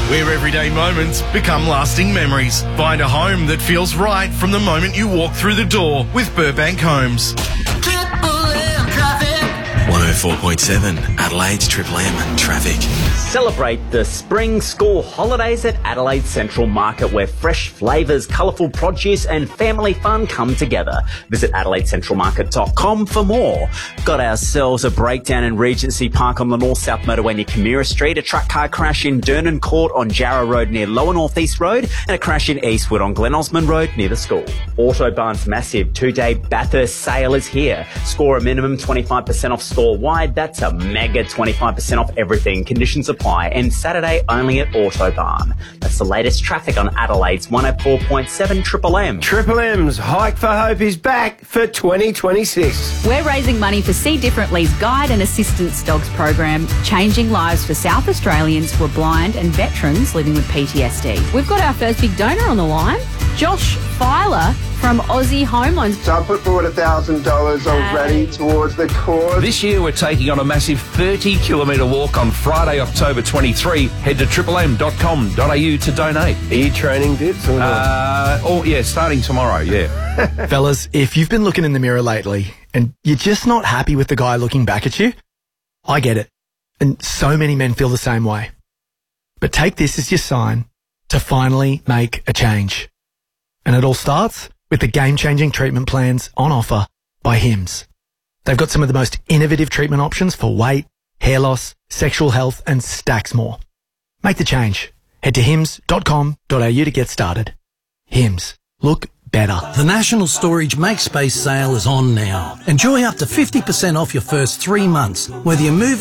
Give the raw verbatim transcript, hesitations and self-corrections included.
where everyday moments become lasting memories. Find a home that feels right from the moment you walk through the door with Burbank Homes. one oh four point seven, Adelaide's Triple M traffic. Celebrate the spring school holidays at Adelaide Central Market, where fresh flavours, colourful produce and family fun come together. Visit adelaide central market dot com for more. Got ourselves a breakdown in Regency Park on the north-south motorway near Camira Street, a truck car crash in Durnan Court on Jarrah Road near Lower North East Road, and a crash in Eastwood on Glen Osmond Road near the school. Autobarn's massive two-day Bathurst sale is here. Score a minimum twenty-five percent off store-wide. That's a mega twenty-five percent off everything. Conditions apply. And Saturday only at Autobarn. That's the latest traffic on Adelaide's one oh four point seven Triple M. Triple M's Hike for Hope is back for twenty twenty-six. We're raising money for See Differently's Guide and Assistance Dogs program, changing lives for South Australians who are blind and veterans living with P T S D. We've got our first big donor on the line, Josh Filer from Aussie Home Loans. So I put forward one thousand dollars already towards the cause. This year we're taking on a massive thirty kilometre walk on Friday, October twenty-third. Head to triple m dot com dot a u to donate. Are you training bits or not? Uh, oh, yeah, starting tomorrow, yeah. Fellas, if you've been looking in the mirror lately and you're just not happy with the guy looking back at you, I get it. And so many men feel the same way. But take this as your sign to finally make a change. And it all starts with the game-changing treatment plans on offer by Hims. They've got some of the most innovative treatment options for weight, hair loss, sexual health, and stacks more. Make the change. Head to hims dot com dot a u to get started. Hims. Look better. The National Storage Make Space sale is on now. Enjoy up to fifty percent off your first three months, whether you're moving